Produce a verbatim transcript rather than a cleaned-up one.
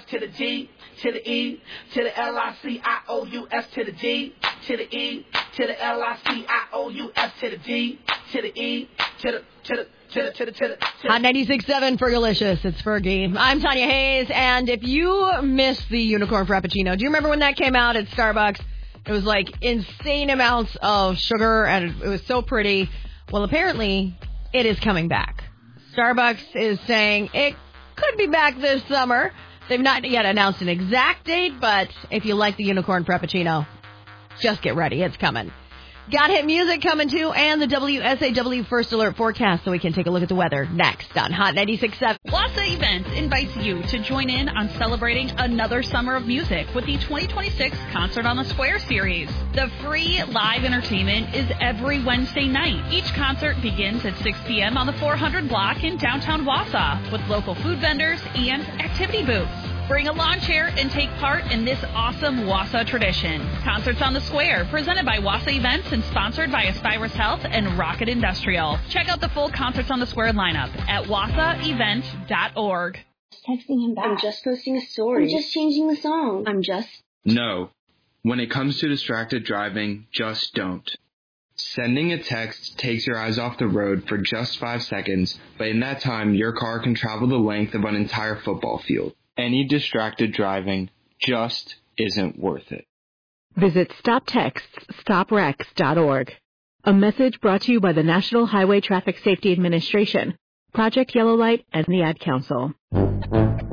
to the G, to the E, to the L I C I O U S to the G, to the E, to the L I C I O U S to the G, to the E, to the, to the, to the, to the, to the. Hot ninety-six point seven, Fergalicious. It's Fergie. I'm Tanya Hayes, and if you missed the Unicorn Frappuccino, do you remember when that came out at Starbucks? It was like insane amounts of sugar, and it was so pretty. Well, apparently, it is coming back. Starbucks is saying it could be back this summer. They've not yet announced an exact date, but if you like the Unicorn Frappuccino, just get ready. It's coming. Got hit music coming too, and the W S A W First Alert forecast, so we can take a look at the weather next on Hot ninety-six point seven. Wassa Events invites you to join in on celebrating another summer of music with the twenty twenty-six Concert on the Square series. The free live entertainment is every Wednesday night. Each concert begins at six p.m. on the four hundred block in downtown Wassa with local food vendors and activity booths. Bring a lawn chair and take part in this awesome Wassa tradition. Concerts on the Square, presented by Wassa Events and sponsored by Aspirus Health and Rocket Industrial. Check out the full Concerts on the Square lineup at wassa event dot org. Texting him back. I'm just posting a story. I'm just changing the song. I'm just... No. When it comes to distracted driving, just don't. Sending a text takes your eyes off the road for just five seconds, but in that time, your car can travel the length of an entire football field. Any distracted driving just isn't worth it. Visit stop texts stop wrecks dot org. A message brought to you by the National Highway Traffic Safety Administration, Project Yellow Light, and the Ad Council.